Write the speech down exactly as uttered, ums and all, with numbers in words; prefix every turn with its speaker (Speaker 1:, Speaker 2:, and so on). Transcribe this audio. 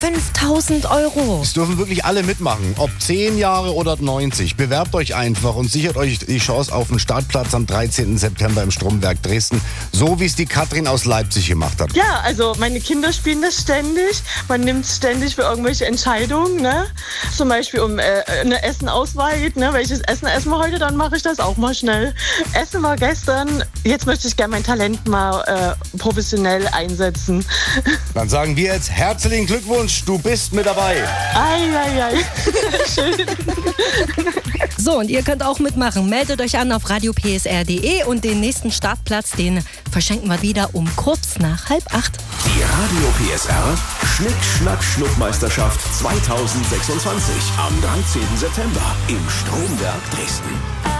Speaker 1: fünftausend Euro.
Speaker 2: Es dürfen wirklich alle mitmachen, ob zehn Jahre oder neunzig. Bewerbt euch einfach und sichert euch die Chance auf einen Startplatz am dreizehnten September im Stromwerk Dresden. So wie es die Katrin aus Leipzig gemacht hat.
Speaker 3: Ja, also meine Kinder spielen das ständig. Man nimmt es ständig für irgendwelche Entscheidungen. Ne? Zum Beispiel um äh, eine Essenauswahl. Ne? Welches Essen essen wir heute, dann mache ich das auch mal schnell. Essen war gestern. Jetzt möchte ich gerne mein Talent mal äh, professionell einsetzen.
Speaker 2: Dann sagen wir jetzt herzlichen Glückwunsch. Du bist mit dabei.
Speaker 3: Ei, ei, ei. Schön.
Speaker 1: So, und ihr könnt auch mitmachen. Meldet euch an auf radio p s r punkt d e und den nächsten Startplatz, den verschenken wir wieder um kurz nach halb acht.
Speaker 4: Die Radio P S R Schnick Schnack Schnuckmeisterschaft zweitausendsechsundzwanzig am dreizehnten September im Stromwerk Dresden.